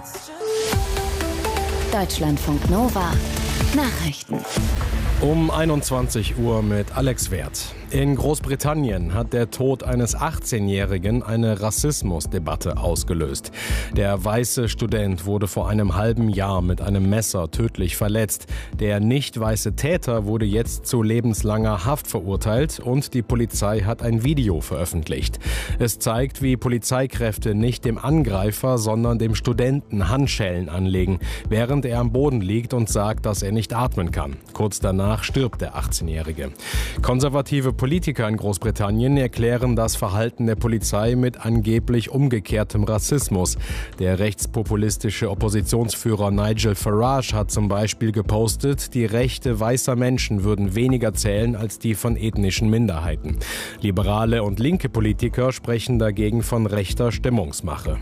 Deutschlandfunk Nova Nachrichten. Um 21 Uhr mit Alex Werth. In Großbritannien hat der Tod eines 18-Jährigen eine Rassismusdebatte ausgelöst. Der weiße Student wurde vor einem halben Jahr mit einem Messer tödlich verletzt. Der nicht weiße Täter wurde jetzt zu lebenslanger Haft verurteilt und die Polizei hat ein Video veröffentlicht. Es zeigt, wie Polizeikräfte nicht dem Angreifer, sondern dem Studenten Handschellen anlegen, während er am Boden liegt und sagt, dass er nicht atmen kann. Kurz danach stirbt der 18-Jährige. Konservative Politiker in Großbritannien erklären das Verhalten der Polizei mit angeblich umgekehrtem Rassismus. Der rechtspopulistische Oppositionsführer Nigel Farage hat zum Beispiel gepostet, die Rechte weißer Menschen würden weniger zählen als die von ethnischen Minderheiten. Liberale und linke Politiker sprechen dagegen von rechter Stimmungsmache.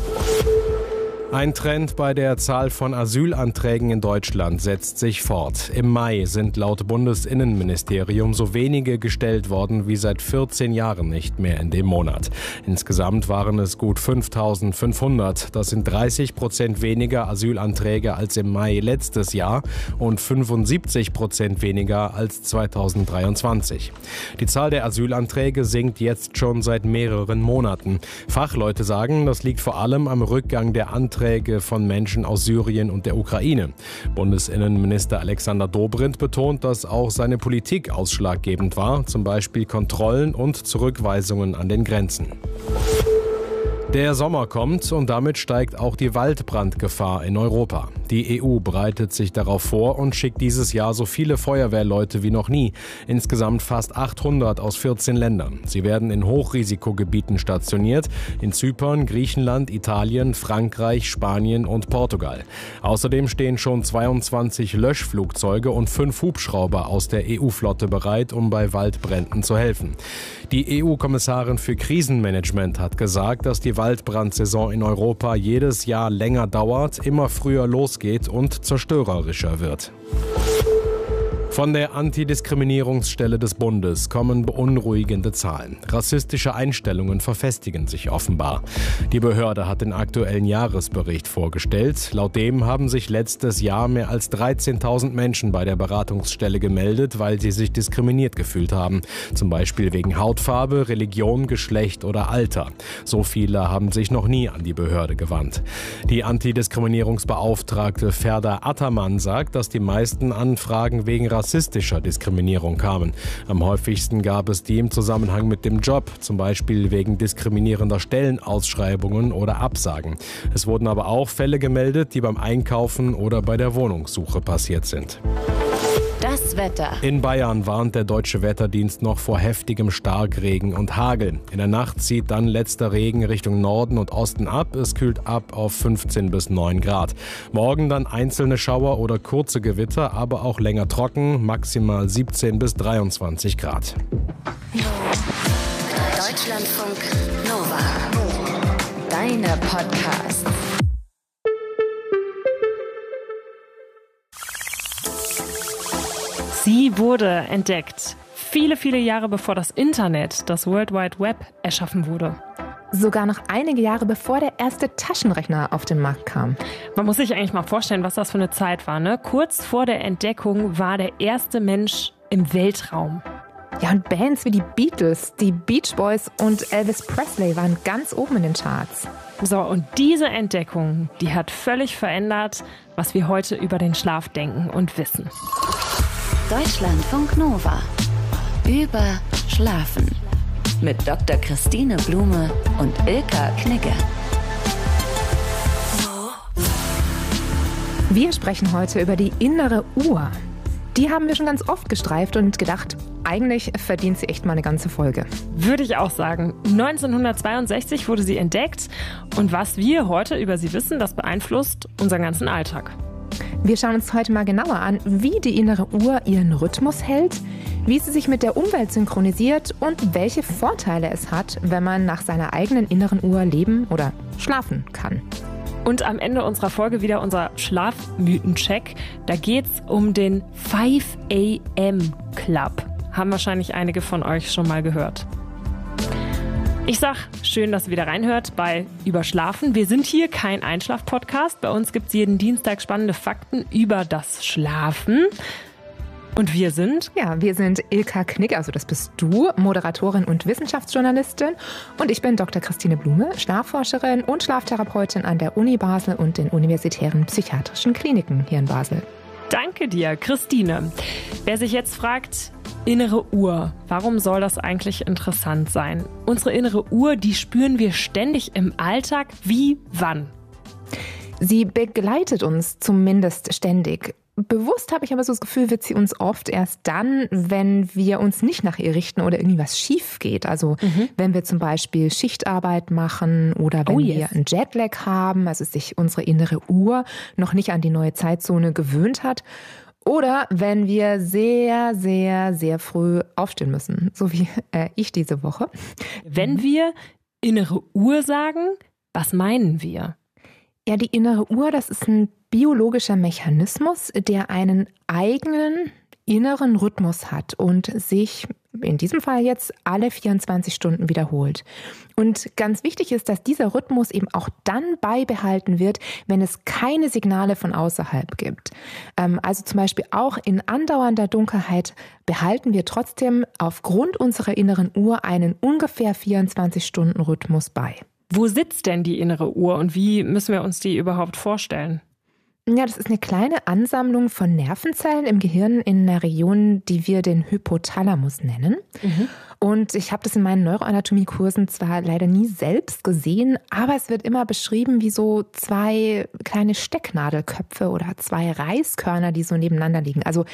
Ein Trend bei der Zahl von Asylanträgen in Deutschland setzt sich fort. Im Mai sind laut Bundesinnenministerium so wenige gestellt worden wie seit 14 Jahren nicht mehr in dem Monat. Insgesamt waren es gut 5.500. Das sind 30% weniger Asylanträge als im Mai letztes Jahr und 75% weniger als 2023. Die Zahl der Asylanträge sinkt jetzt schon seit mehreren Monaten. Fachleute sagen, das liegt vor allem am Rückgang der Anträge von Menschen aus Syrien und der Ukraine. Bundesinnenminister Alexander Dobrindt betont, dass auch seine Politik ausschlaggebend war, zum Beispiel Kontrollen und Zurückweisungen an den Grenzen. Der Sommer kommt und damit steigt auch die Waldbrandgefahr in Europa. Die EU bereitet sich darauf vor und schickt dieses Jahr so viele Feuerwehrleute wie noch nie. Insgesamt fast 800 aus 14 Ländern. Sie werden in Hochrisikogebieten stationiert, in Zypern, Griechenland, Italien, Frankreich, Spanien und Portugal. Außerdem stehen schon 22 Löschflugzeuge und 5 Hubschrauber aus der EU-Flotte bereit, um bei Waldbränden zu helfen. Die EU-Kommissarin für Krisenmanagement hat gesagt, dass die Waldbrandsaison in Europa jedes Jahr länger dauert, immer früher losgeht und zerstörerischer wird. Von der Antidiskriminierungsstelle des Bundes kommen beunruhigende Zahlen. Rassistische Einstellungen verfestigen sich offenbar. Die Behörde hat den aktuellen Jahresbericht vorgestellt. Laut dem haben sich letztes Jahr mehr als 13.000 Menschen bei der Beratungsstelle gemeldet, weil sie sich diskriminiert gefühlt haben. Zum Beispiel wegen Hautfarbe, Religion, Geschlecht oder Alter. So viele haben sich noch nie an die Behörde gewandt. Die Antidiskriminierungsbeauftragte Ferda Ataman sagt, dass die meisten Anfragen wegen rassistischer Diskriminierung kamen. Am häufigsten gab es die im Zusammenhang mit dem Job, zum Beispiel wegen diskriminierender Stellenausschreibungen oder Absagen. Es wurden aber auch Fälle gemeldet, die beim Einkaufen oder bei der Wohnungssuche passiert sind. Das Wetter. In Bayern warnt der Deutsche Wetterdienst noch vor heftigem Starkregen und Hagel. In der Nacht zieht dann letzter Regen Richtung Norden und Osten ab. Es kühlt ab auf 15 bis 9 Grad. Morgen dann einzelne Schauer oder kurze Gewitter, aber auch länger trocken, maximal 17 bis 23 Grad. Deutschlandfunk Nova. Deine Podcasts. Sie wurde entdeckt, viele, viele Jahre bevor das Internet, das World Wide Web, erschaffen wurde. Sogar noch einige Jahre bevor der erste Taschenrechner auf den Markt kam. Man muss sich eigentlich mal vorstellen, was das für eine Zeit war, ne? Kurz vor der Entdeckung war der erste Mensch im Weltraum. Ja, und Bands wie die Beatles, die Beach Boys und Elvis Presley waren ganz oben in den Charts. So, und diese Entdeckung, die hat völlig verändert, was wir heute über den Schlaf denken und wissen. Deutschlandfunk Nova. Über Schlafen. Mit Dr. Christine Blume und Ilka Knigge. Wir sprechen heute über die innere Uhr. Die haben wir schon ganz oft gestreift und gedacht, eigentlich verdient sie echt mal eine ganze Folge. Würde ich auch sagen. 1962 wurde sie entdeckt und was wir heute über sie wissen, das beeinflusst unseren ganzen Alltag. Wir schauen uns heute mal genauer an, wie die innere Uhr ihren Rhythmus hält, wie sie sich mit der Umwelt synchronisiert und welche Vorteile es hat, wenn man nach seiner eigenen inneren Uhr leben oder schlafen kann. Und am Ende unserer Folge wieder unser Schlafmythencheck. Da geht's um den 5 AM Club. Haben wahrscheinlich einige von euch schon mal gehört. Ich sag, schön, dass ihr wieder reinhört bei Überschlafen. Wir sind hier kein Einschlaf-Podcast. Bei uns gibt's jeden Dienstag spannende Fakten über das Schlafen. Und wir sind? Ja, wir sind Ilka Knick, also das bist du, Moderatorin und Wissenschaftsjournalistin. Und ich bin Dr. Christine Blume, Schlafforscherin und Schlaftherapeutin an der Uni Basel und den universitären psychiatrischen Kliniken hier in Basel. Danke dir, Christine. Wer sich jetzt fragt, innere Uhr, warum soll das eigentlich interessant sein? Unsere innere Uhr, die spüren wir ständig im Alltag. Wie, wann? Sie begleitet uns zumindest ständig. Bewusst habe ich aber so das Gefühl, wird sie uns oft erst dann, wenn wir uns nicht nach ihr richten oder irgendwie was schief geht. Also wenn wir zum Beispiel Schichtarbeit machen oder wenn wir einen Jetlag haben, also sich unsere innere Uhr noch nicht an die neue Zeitzone gewöhnt hat. Oder wenn wir sehr, sehr, sehr früh aufstehen müssen, so wie ich diese Woche. Wenn wir innere Uhr sagen, was meinen wir? Ja, die innere Uhr, das ist ein biologischer Mechanismus, der einen eigenen inneren Rhythmus hat und sich in diesem Fall jetzt alle 24 Stunden wiederholt. Und ganz wichtig ist, dass dieser Rhythmus eben auch dann beibehalten wird, wenn es keine Signale von außerhalb gibt. Also zum Beispiel auch in andauernder Dunkelheit behalten wir trotzdem aufgrund unserer inneren Uhr einen ungefähr 24-Stunden-Rhythmus bei. Wo sitzt denn die innere Uhr und wie müssen wir uns die überhaupt vorstellen? Ja, das ist eine kleine Ansammlung von Nervenzellen im Gehirn in einer Region, die wir den Hypothalamus nennen. Und ich habe das in meinen Neuroanatomiekursen zwar leider nie selbst gesehen, aber es wird immer beschrieben wie so 2 kleine Stecknadelköpfe oder 2 Reiskörner, die so nebeneinander liegen. Also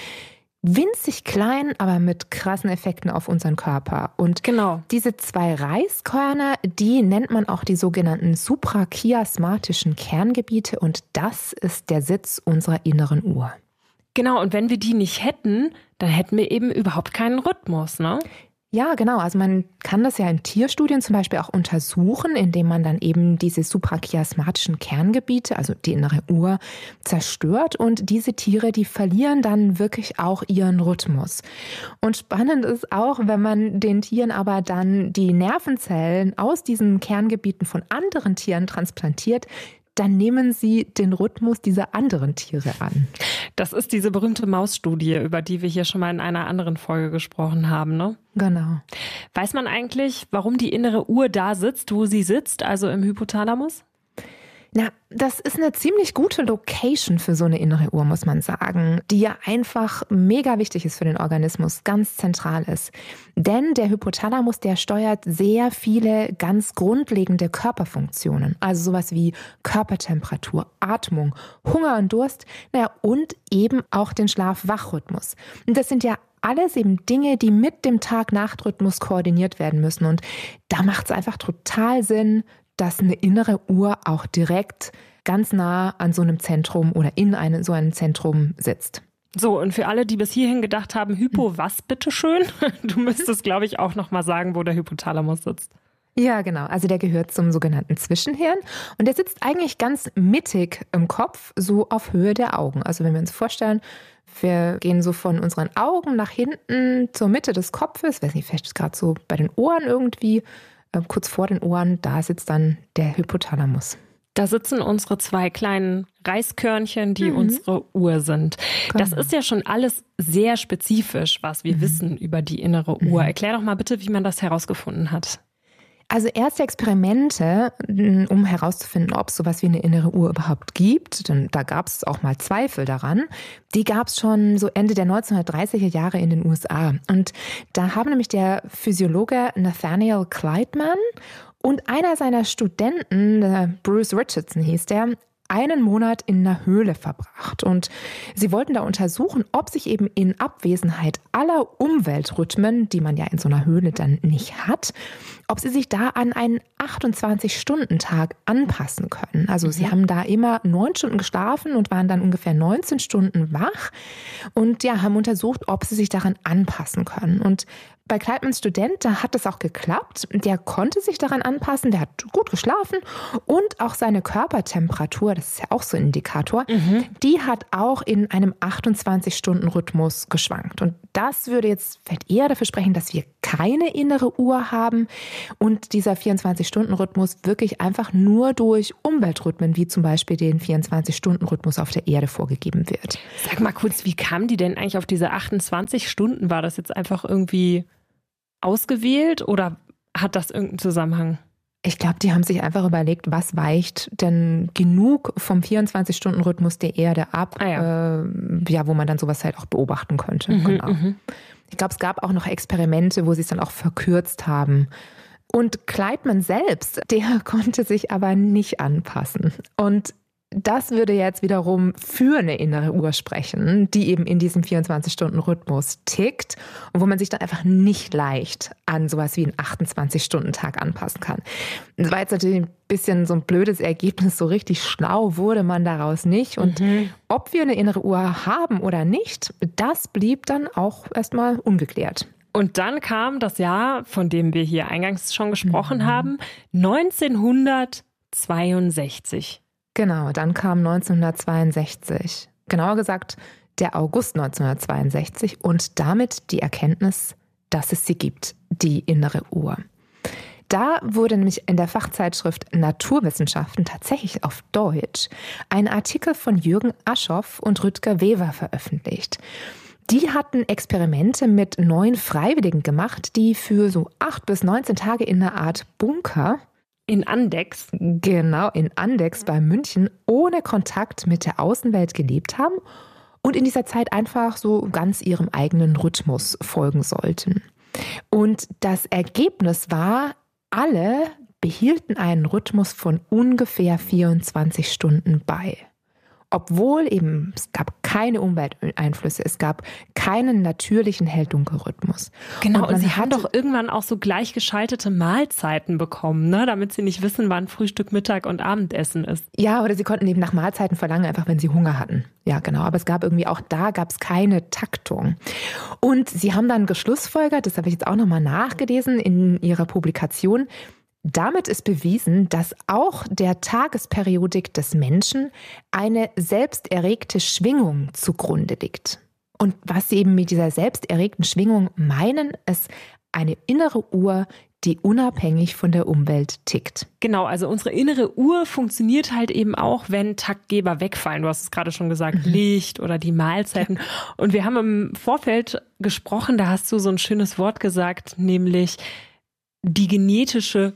winzig klein, aber mit krassen Effekten auf unseren Körper. Und diese 2 Reiskörner, die nennt man auch die sogenannten suprachiasmatischen Kerngebiete und das ist der Sitz unserer inneren Uhr. Genau, und wenn wir die nicht hätten, dann hätten wir eben überhaupt keinen Rhythmus, ne? Ja, genau. Also man kann das ja in Tierstudien zum Beispiel auch untersuchen, indem man dann eben diese suprachiasmatischen Kerngebiete, also die innere Uhr, zerstört. Und diese Tiere, die verlieren dann wirklich auch ihren Rhythmus. Und spannend ist auch, wenn man den Tieren aber dann die Nervenzellen aus diesen Kerngebieten von anderen Tieren transplantiert, dann nehmen sie den Rhythmus dieser anderen Tiere an. Das ist diese berühmte Mausstudie, über die wir hier schon mal in einer anderen Folge gesprochen haben, ne? Genau. Weiß man eigentlich, warum die innere Uhr da sitzt, wo sie sitzt, also im Hypothalamus? Na, das ist eine ziemlich gute Location für so eine innere Uhr, muss man sagen, die ja einfach mega wichtig ist für den Organismus, ganz zentral ist. Denn der Hypothalamus, der steuert sehr viele ganz grundlegende Körperfunktionen, also sowas wie Körpertemperatur, Atmung, Hunger und Durst, und eben auch den Schlaf-Wach-Rhythmus. Und das sind ja alles eben Dinge, die mit dem Tag-Nacht-Rhythmus koordiniert werden müssen. Und da macht es einfach total Sinn, dass eine innere Uhr auch direkt ganz nah an so einem Zentrum oder in so einem Zentrum sitzt. So, und für alle, die bis hierhin gedacht haben, Hypo, was bitteschön? Du müsstest, glaube ich, auch noch mal sagen, wo der Hypothalamus sitzt. Ja, genau. Also der gehört zum sogenannten Zwischenhirn und der sitzt eigentlich ganz mittig im Kopf, so auf Höhe der Augen. Also wenn wir uns vorstellen, wir gehen so von unseren Augen nach hinten zur Mitte des Kopfes, weiß nicht, vielleicht gerade so bei den Ohren irgendwie, kurz vor den Ohren, da sitzt dann der Hypothalamus. Da sitzen unsere 2 kleinen Reiskörnchen, die unsere Uhr sind. Genau. Das ist ja schon alles sehr spezifisch, was wir wissen über die innere Uhr. Erklär doch mal bitte, wie man das herausgefunden hat. Also erste Experimente, um herauszufinden, ob es sowas wie eine innere Uhr überhaupt gibt, denn da gab es auch mal Zweifel daran, die gab es schon so Ende der 1930er Jahre in den USA. Und da haben nämlich der Physiologe Nathaniel Kleitman und einer seiner Studenten, Bruce Richardson hieß der, einen Monat in einer Höhle verbracht. Und sie wollten da untersuchen, ob sich eben in Abwesenheit aller Umweltrhythmen, die man ja in so einer Höhle dann nicht hat, ob sie sich da an einen 28-Stunden-Tag anpassen können. Also sie haben da immer 9 Stunden geschlafen und waren dann ungefähr 19 Stunden wach und ja, haben untersucht, ob sie sich daran anpassen können. Und bei Kleitmans Student, da hat es auch geklappt. Der konnte sich daran anpassen, der hat gut geschlafen und auch seine Körpertemperatur, das ist ja auch so ein Indikator, die hat auch in einem 28-Stunden-Rhythmus geschwankt. Und das würde jetzt vielleicht eher dafür sprechen, dass wir keine innere Uhr haben und dieser 24-Stunden-Rhythmus wirklich einfach nur durch Umweltrhythmen, wie zum Beispiel den 24-Stunden-Rhythmus auf der Erde vorgegeben wird. Sag mal kurz, wie kamen die denn eigentlich auf diese 28 Stunden? War das jetzt einfach irgendwie ausgewählt oder hat das irgendeinen Zusammenhang? Ich glaube, die haben sich einfach überlegt, was weicht denn genug vom 24-Stunden-Rhythmus der Erde ab, wo man dann sowas halt auch beobachten könnte. Genau. Ich glaube, es gab auch noch Experimente, wo sie es dann auch verkürzt haben. Und Kleitman selbst, der konnte sich aber nicht anpassen. Und das würde jetzt wiederum für eine innere Uhr sprechen, die eben in diesem 24-Stunden-Rhythmus tickt und wo man sich dann einfach nicht leicht an sowas wie einen 28-Stunden-Tag anpassen kann. Das war jetzt natürlich ein bisschen so ein blödes Ergebnis, so richtig schlau wurde man daraus nicht. Und ob wir eine innere Uhr haben oder nicht, das blieb dann auch erstmal ungeklärt. Und dann kam das Jahr, von dem wir hier eingangs schon gesprochen haben, 1962. Genau, dann kam 1962, genauer gesagt der August 1962 und damit die Erkenntnis, dass es sie gibt, die innere Uhr. Da wurde nämlich in der Fachzeitschrift Naturwissenschaften tatsächlich auf Deutsch ein Artikel von Jürgen Aschoff und Rüdger Wever veröffentlicht. Die hatten Experimente mit 9 Freiwilligen gemacht, die für so 8 bis 19 Tage in einer Art Bunker in Andechs. Genau, in Andechs bei München ohne Kontakt mit der Außenwelt gelebt haben und in dieser Zeit einfach so ganz ihrem eigenen Rhythmus folgen sollten. Und das Ergebnis war, alle behielten einen Rhythmus von ungefähr 24 Stunden bei. Obwohl eben es gab keine Umwelteinflüsse, es gab keinen natürlichen Hell-Dunkel-Rhythmus. Genau, und sie haben doch irgendwann auch so gleichgeschaltete Mahlzeiten bekommen, ne? Damit sie nicht wissen, wann Frühstück, Mittag und Abendessen ist. Ja, oder sie konnten eben nach Mahlzeiten verlangen, einfach wenn sie Hunger hatten. Ja, genau, aber es gab irgendwie auch da gab es keine Taktung. Und sie haben dann geschlussfolgert, das habe ich jetzt auch nochmal nachgelesen in ihrer Publikation, damit ist bewiesen, dass auch der Tagesperiodik des Menschen eine selbsterregte Schwingung zugrunde liegt. Und was sie eben mit dieser selbsterregten Schwingung meinen, ist eine innere Uhr, die unabhängig von der Umwelt tickt. Genau, also unsere innere Uhr funktioniert halt eben auch, wenn Taktgeber wegfallen. Du hast es gerade schon gesagt, Licht oder die Mahlzeiten. Ja. Und wir haben im Vorfeld gesprochen, da hast du so ein schönes Wort gesagt, nämlich die genetische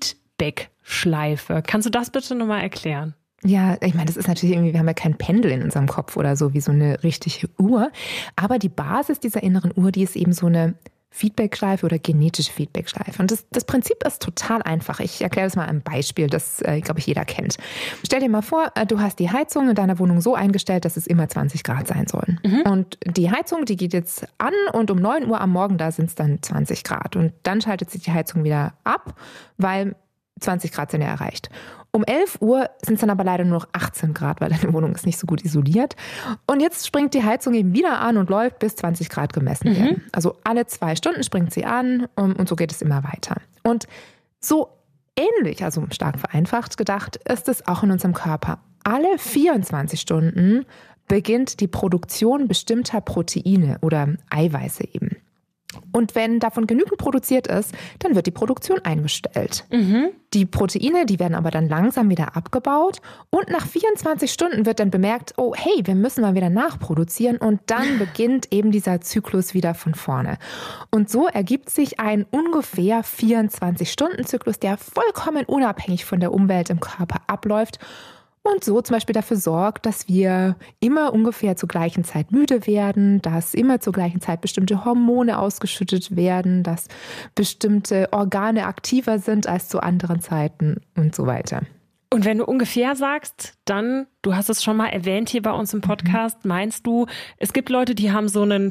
Feedback-Schleife. Kannst du das bitte nochmal erklären? Ja, ich meine, das ist natürlich irgendwie, wir haben ja kein Pendel in unserem Kopf oder so, wie so eine richtige Uhr. Aber die Basis dieser inneren Uhr, die ist eben so eine Feedback-Schleife oder genetische Feedback-Schleife. Und das Prinzip ist total einfach. Ich erkläre das mal ein Beispiel, das, glaube ich, jeder kennt. Stell dir mal vor, du hast die Heizung in deiner Wohnung so eingestellt, dass es immer 20 Grad sein sollen. Und die Heizung, die geht jetzt an und um 9 Uhr am Morgen, da sind es dann 20 Grad. Und dann schaltet sich die Heizung wieder ab, weil 20 Grad sind ja erreicht. Um 11 Uhr sind es dann aber leider nur noch 18 Grad, weil deine Wohnung ist nicht so gut isoliert. Und jetzt springt die Heizung eben wieder an und läuft, bis 20 Grad gemessen werden. Also alle 2 Stunden springt sie an und so geht es immer weiter. Und so ähnlich, also stark vereinfacht gedacht, ist es auch in unserem Körper. Alle 24 Stunden beginnt die Produktion bestimmter Proteine oder Eiweiße eben. Und wenn davon genügend produziert ist, dann wird die Produktion eingestellt. Die Proteine, die werden aber dann langsam wieder abgebaut und nach 24 Stunden wird dann bemerkt, oh hey, wir müssen mal wieder nachproduzieren und dann beginnt eben dieser Zyklus wieder von vorne. Und so ergibt sich ein ungefähr 24-Stunden-Zyklus, der vollkommen unabhängig von der Umwelt im Körper abläuft und so zum Beispiel dafür sorgt, dass wir immer ungefähr zur gleichen Zeit müde werden, dass immer zur gleichen Zeit bestimmte Hormone ausgeschüttet werden, dass bestimmte Organe aktiver sind als zu anderen Zeiten und so weiter. Und wenn du ungefähr sagst, dann, du hast es schon mal erwähnt hier bei uns im Podcast, meinst du, es gibt Leute, die haben so einen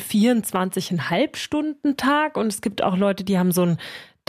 24,5-Stunden-Tag und es gibt auch Leute, die haben so einen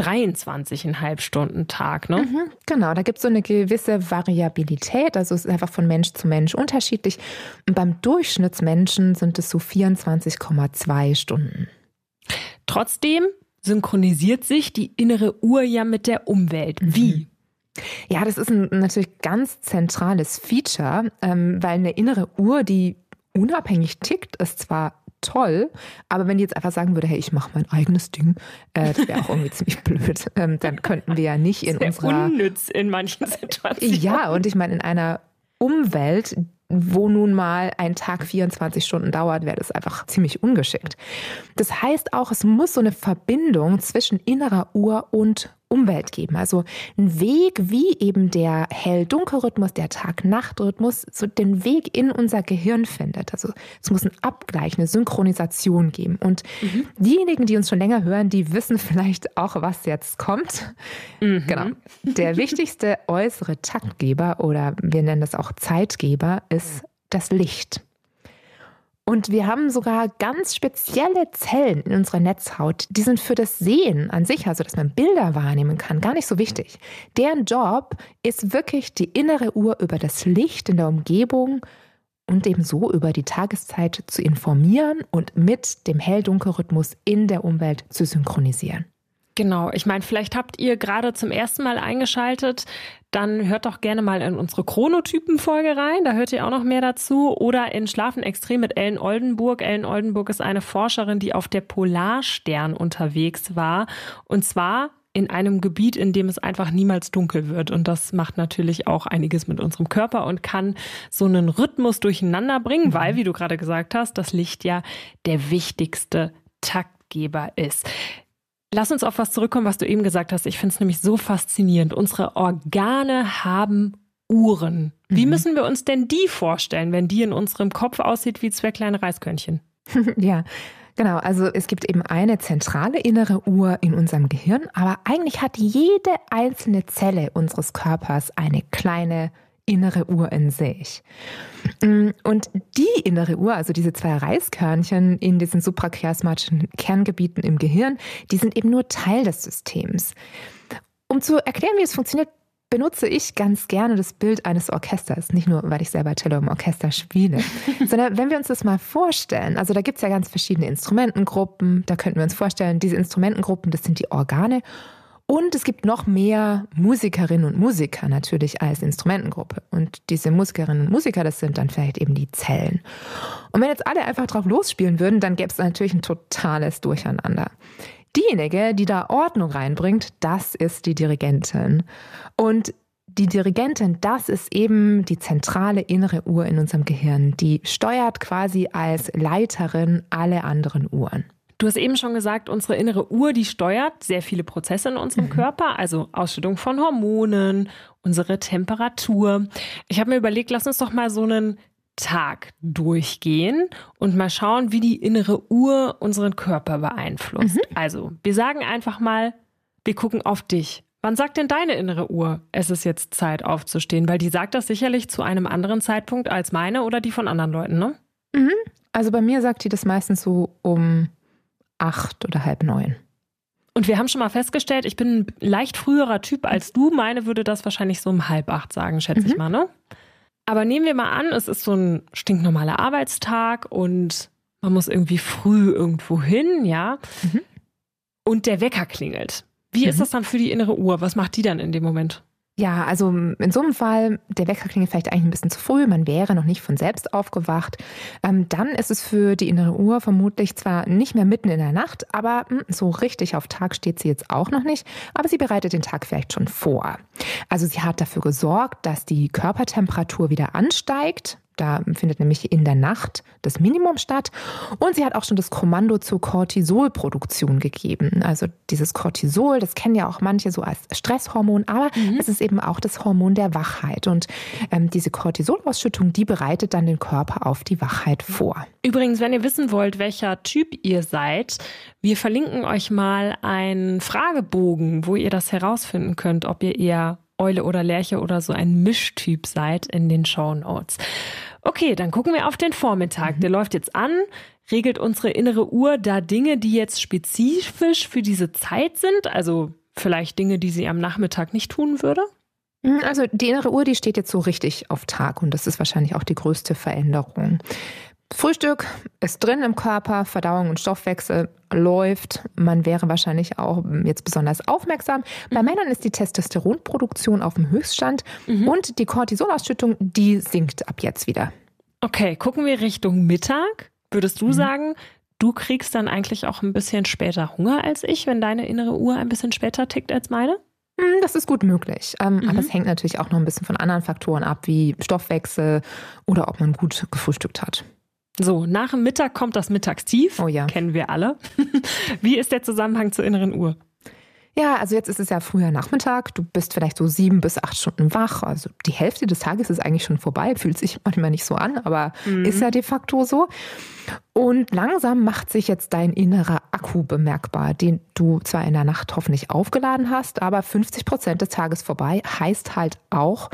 23,5 Stunden Tag, ne? Genau, da gibt es so eine gewisse Variabilität, also es ist einfach von Mensch zu Mensch unterschiedlich. Und beim Durchschnittsmenschen sind es so 24,2 Stunden. Trotzdem synchronisiert sich die innere Uhr ja mit der Umwelt. Wie? Ja, das ist ein natürlich ganz zentrales Feature, weil eine innere Uhr, die unabhängig tickt, ist zwar toll, aber wenn die jetzt einfach sagen würde, hey, ich mache mein eigenes Ding, das wäre auch irgendwie ziemlich blöd. Dann könnten wir ja nicht in unserer... unnütz in manchen Situationen. Ja, und ich meine, in einer Umwelt, wo nun mal ein Tag 24 Stunden dauert, wäre das einfach ziemlich ungeschickt. Das heißt auch, es muss so eine Verbindung zwischen innerer Uhr und Umwelt geben. Also ein Weg, wie eben der Hell-Dunkel-Rhythmus, der Tag-Nacht-Rhythmus, so den Weg in unser Gehirn findet. Also es muss einen Abgleich, eine Synchronisation geben. Und diejenigen, die uns schon länger hören, die wissen vielleicht auch, was jetzt kommt. Genau. Der wichtigste äußere Taktgeber oder wir nennen das auch Zeitgeber ist das Licht. Und wir haben sogar ganz spezielle Zellen in unserer Netzhaut, die sind für das Sehen an sich, also dass man Bilder wahrnehmen kann, gar nicht so wichtig. Deren Job ist wirklich, die innere Uhr über das Licht in der Umgebung und ebenso über die Tageszeit zu informieren und mit dem Hell-Dunkel-Rhythmus in der Umwelt zu synchronisieren. Genau, ich meine, vielleicht habt ihr gerade zum ersten Mal eingeschaltet, dann hört doch gerne mal in unsere Chronotypen-Folge rein, da hört ihr auch noch mehr dazu. Oder in Schlafen extrem mit Ellen Oldenburg. Ellen Oldenburg ist eine Forscherin, die auf der Polarstern unterwegs war. Und zwar in einem Gebiet, in dem es einfach niemals dunkel wird. Und das macht natürlich auch einiges mit unserem Körper und kann so einen Rhythmus durcheinander bringen, weil, wie du gerade gesagt hast, das Licht ja der wichtigste Taktgeber ist. Lass uns auf was zurückkommen, was du eben gesagt hast. Ich finde es nämlich so faszinierend. Unsere Organe haben Uhren. Wie müssen wir uns denn die vorstellen, wenn die in unserem Kopf aussieht wie zwei kleine Reiskörnchen? Ja, genau. Also es gibt eben eine zentrale innere Uhr in unserem Gehirn, aber eigentlich hat jede einzelne Zelle unseres Körpers eine kleine innere Uhr in sich. Und die innere Uhr, also diese zwei Reiskörnchen in diesen suprachiasmatischen Kerngebieten im Gehirn, die sind eben nur Teil des Systems. Um zu erklären, wie es funktioniert, benutze ich ganz gerne das Bild eines Orchesters. Nicht nur, weil ich selber Cello im Orchester spiele, sondern wenn wir uns das mal vorstellen, also da gibt es ja ganz verschiedene Instrumentengruppen, da könnten wir uns vorstellen, diese Instrumentengruppen, das sind die Organe. Und es gibt noch mehr Musikerinnen und Musiker natürlich als Instrumentengruppe. Und diese Musikerinnen und Musiker, das sind dann vielleicht eben die Zellen. Und wenn jetzt alle einfach drauf losspielen würden, dann gäbe es natürlich ein totales Durcheinander. Diejenige, die da Ordnung reinbringt, das ist die Dirigentin. Und die Dirigentin, das ist eben die zentrale innere Uhr in unserem Gehirn. Die steuert quasi als Leiterin alle anderen Uhren. Du hast eben schon gesagt, unsere innere Uhr, die steuert sehr viele Prozesse in unserem Körper, also Ausschüttung von Hormonen, unsere Temperatur. Ich habe mir überlegt, lass uns doch mal so einen Tag durchgehen und mal schauen, wie die innere Uhr unseren Körper beeinflusst. Also, wir sagen einfach mal, wir gucken auf dich. Wann sagt denn deine innere Uhr, es ist jetzt Zeit aufzustehen? Weil die sagt das sicherlich zu einem anderen Zeitpunkt als meine oder die von anderen Leuten, ne? Also bei mir sagt die das meistens so um 8 oder 8:30. Und wir haben schon mal festgestellt, ich bin ein leicht früherer Typ als du. Meine würde das wahrscheinlich so um 7:30 sagen, schätze ich mal, ne? Aber nehmen wir mal an, es ist so ein stinknormaler Arbeitstag und man muss irgendwie früh irgendwo hin, ja? Und der Wecker klingelt. Wie ist das dann für die innere Uhr? Was macht die dann in dem Moment? Ja, also in so einem Fall, der Wecker klingelt vielleicht eigentlich ein bisschen zu früh, man wäre noch nicht von selbst aufgewacht. Dann ist es für die innere Uhr vermutlich zwar nicht mehr mitten in der Nacht, aber so richtig auf Tag steht sie jetzt auch noch nicht, aber sie bereitet den Tag vielleicht schon vor. Also sie hat dafür gesorgt, dass die Körpertemperatur wieder ansteigt. Da findet nämlich in der Nacht das Minimum statt. Und sie hat auch schon das Kommando zur Cortisolproduktion gegeben. Also dieses Cortisol, das kennen ja auch manche so als Stresshormon, aber es ist eben auch das Hormon der Wachheit. Und diese Cortisolausschüttung, die bereitet dann den Körper auf die Wachheit vor. Übrigens, wenn ihr wissen wollt, welcher Typ ihr seid, wir verlinken euch mal einen Fragebogen, wo ihr das herausfinden könnt, ob ihr eher Eule oder Lerche oder so ein Mischtyp seid, in den Shownotes. Okay, dann gucken wir auf den Vormittag. Der läuft jetzt an. Regelt unsere innere Uhr da Dinge, die jetzt spezifisch für diese Zeit sind? Also vielleicht Dinge, die sie am Nachmittag nicht tun würde? Also die innere Uhr, die steht jetzt so richtig auf Tag und das ist wahrscheinlich auch die größte Veränderung. Frühstück ist drin im Körper, Verdauung und Stoffwechsel läuft. Man wäre wahrscheinlich auch jetzt besonders aufmerksam. Bei Männern ist die Testosteronproduktion auf dem Höchststand und die Cortisolausschüttung, die sinkt ab jetzt wieder. Okay, gucken wir Richtung Mittag. Würdest du sagen, du kriegst dann eigentlich auch ein bisschen später Hunger als ich, wenn deine innere Uhr ein bisschen später tickt als meine? Das ist gut möglich. Aber es hängt natürlich auch noch ein bisschen von anderen Faktoren ab, wie Stoffwechsel oder ob man gut gefrühstückt hat. So, nach dem Mittag kommt das Mittagstief. Oh ja. Kennen wir alle. Wie ist der Zusammenhang zur inneren Uhr? Ja, also jetzt ist es ja früher Nachmittag. Du bist vielleicht so 7 bis 8 Stunden wach. Also die Hälfte des Tages ist eigentlich schon vorbei. Fühlt sich manchmal nicht so an, aber ist ja de facto so. Und langsam macht sich jetzt dein innerer Akku bemerkbar, den du zwar in der Nacht hoffentlich aufgeladen hast, aber 50% des Tages vorbei heißt halt auch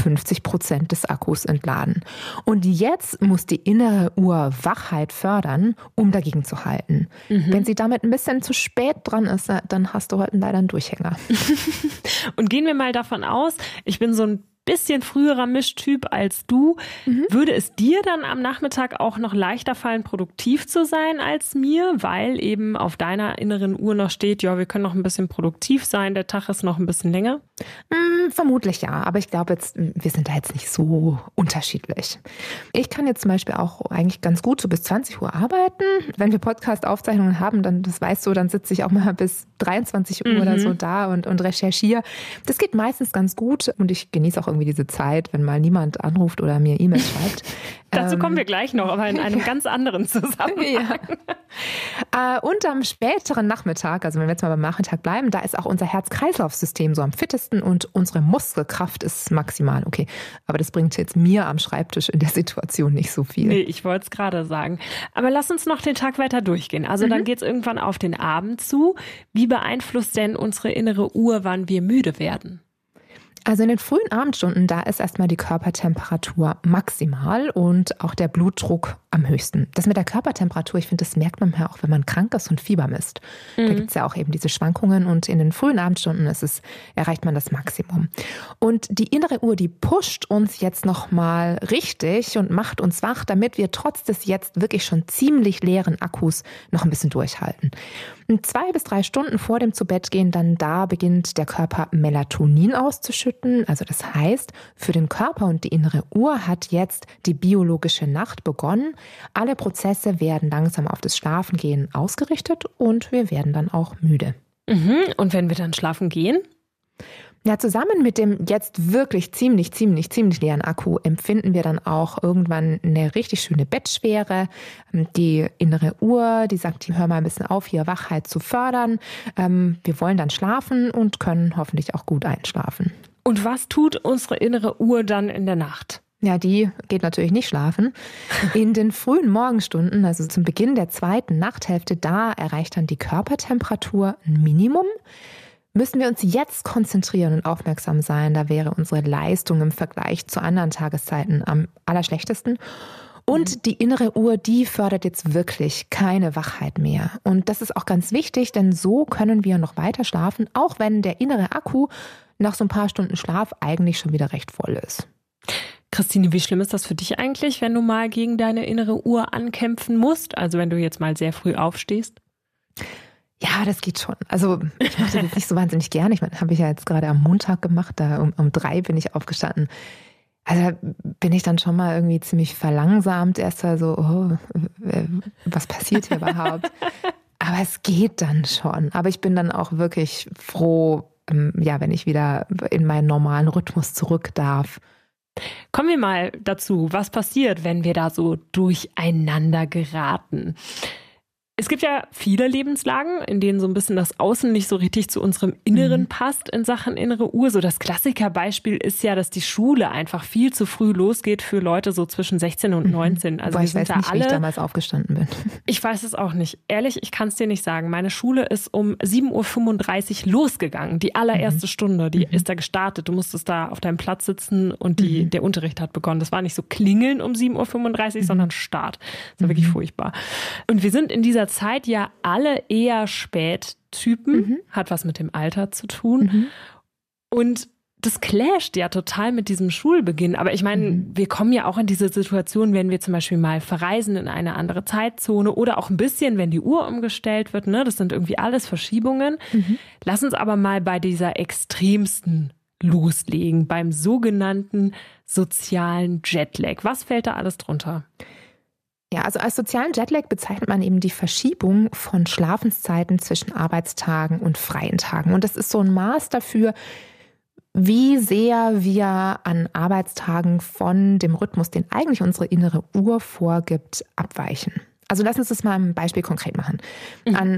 50% des Akkus entladen. Und jetzt muss die innere Uhr Wachheit fördern, um dagegen zu halten. Wenn sie damit ein bisschen zu spät dran ist, dann hast du heute leider einen Durchhänger. Und gehen wir mal davon aus, ich bin so ein bisschen früherer Mischtyp als du. Würde es dir dann am Nachmittag auch noch leichter fallen, produktiv zu sein als mir, weil eben auf deiner inneren Uhr noch steht, ja, wir können noch ein bisschen produktiv sein, der Tag ist noch ein bisschen länger? Vermutlich ja, aber ich glaube jetzt, wir sind da jetzt nicht so unterschiedlich. Ich kann jetzt zum Beispiel auch eigentlich ganz gut so bis 20 Uhr arbeiten. Wenn wir Podcast-Aufzeichnungen haben, dann, das weißt du, dann sitze ich auch mal bis 23 Uhr oder so da und recherchiere. Das geht meistens ganz gut und ich genieße auch irgendwie diese Zeit, wenn mal niemand anruft oder mir E-Mails schreibt. Dazu kommen wir gleich noch, aber in einem ganz anderen Zusammenhang. Ja. Und am späteren Nachmittag, also wenn wir jetzt mal beim Nachmittag bleiben, da ist auch unser Herz-Kreislauf-System so am fittesten und unsere Muskelkraft ist maximal. Okay, aber das bringt jetzt mir am Schreibtisch in der Situation nicht so viel. Nee, ich wollte es gerade sagen. Aber lass uns noch den Tag weiter durchgehen. Also dann geht es irgendwann auf den Abend zu. Wie beeinflusst denn unsere innere Uhr, wann wir müde werden? Also in den frühen Abendstunden, da ist erstmal die Körpertemperatur maximal und auch der Blutdruck am höchsten. Das mit der Körpertemperatur, ich finde, das merkt man ja auch, wenn man krank ist und Fieber misst. Da gibt es ja auch eben diese Schwankungen und in den frühen Abendstunden erreicht man das Maximum. Und die innere Uhr, die pusht uns jetzt nochmal richtig und macht uns wach, damit wir trotz des jetzt wirklich schon ziemlich leeren Akkus noch ein bisschen durchhalten. 2 bis 3 Stunden vor dem Zubettgehen, dann da beginnt der Körper Melatonin auszuschütten. Also das heißt, für den Körper und die innere Uhr hat jetzt die biologische Nacht begonnen. Alle Prozesse werden langsam auf das Schlafengehen ausgerichtet und wir werden dann auch müde. Und wenn wir dann schlafen gehen? Ja, zusammen mit dem jetzt wirklich ziemlich leeren Akku empfinden wir dann auch irgendwann eine richtig schöne Bettschwere. Die innere Uhr, die sagt, hör mal ein bisschen auf, hier Wachheit zu fördern. Wir wollen dann schlafen und können hoffentlich auch gut einschlafen. Und was tut unsere innere Uhr dann in der Nacht? Ja, die geht natürlich nicht schlafen. In den frühen Morgenstunden, also zum Beginn der 2. Nachthälfte, da erreicht dann die Körpertemperatur ein Minimum. Müssen wir uns jetzt konzentrieren und aufmerksam sein, da wäre unsere Leistung im Vergleich zu anderen Tageszeiten am allerschlechtesten. Und die innere Uhr, die fördert jetzt wirklich keine Wachheit mehr. Und das ist auch ganz wichtig, denn so können wir noch weiter schlafen, auch wenn der innere Akku nach so ein paar Stunden Schlaf eigentlich schon wieder recht voll ist. Christine, wie schlimm ist das für dich eigentlich, wenn du mal gegen deine innere Uhr ankämpfen musst? Also wenn du jetzt mal sehr früh aufstehst? Ja, das geht schon. Also ich mache das jetzt nicht so wahnsinnig gerne. Ich meine, habe ich ja jetzt gerade am Montag gemacht, da um 3 bin ich aufgestanden. Also bin ich dann schon mal irgendwie ziemlich verlangsamt. Erst mal so, was passiert hier überhaupt? Aber es geht dann schon. Aber ich bin dann auch wirklich froh, ja, wenn ich wieder in meinen normalen Rhythmus zurück darf. Kommen wir mal dazu, was passiert, wenn wir da so durcheinander geraten? Es gibt ja viele Lebenslagen, in denen so ein bisschen das Außen nicht so richtig zu unserem Inneren passt in Sachen innere Uhr. So das Klassikerbeispiel ist ja, dass die Schule einfach viel zu früh losgeht für Leute so zwischen 16 und 19. Also ich weiß nicht, wie ich damals aufgestanden bin. Ich weiß es auch nicht. Ehrlich, ich kann es dir nicht sagen. Meine Schule ist um 7.35 Uhr losgegangen. Die allererste Stunde, die ist da gestartet. Du musstest da auf deinem Platz sitzen und der Unterricht hat begonnen. Das war nicht so klingeln um 7.35 Uhr, sondern Start. Das war wirklich furchtbar. Und wir sind in dieser Zeit ja alle eher Spättypen, hat was mit dem Alter zu tun. Und das clasht ja total mit diesem Schulbeginn. Aber ich meine, wir kommen ja auch in diese Situation, wenn wir zum Beispiel mal verreisen in eine andere Zeitzone oder auch ein bisschen, wenn die Uhr umgestellt wird. Ne? Das sind irgendwie alles Verschiebungen. Lass uns aber mal bei dieser extremsten loslegen, beim sogenannten sozialen Jetlag. Was fällt da alles drunter? Ja, also als sozialen Jetlag bezeichnet man eben die Verschiebung von Schlafenszeiten zwischen Arbeitstagen und freien Tagen. Und das ist so ein Maß dafür, wie sehr wir an Arbeitstagen von dem Rhythmus, den eigentlich unsere innere Uhr vorgibt, abweichen. Also lass uns das mal ein Beispiel konkret machen. An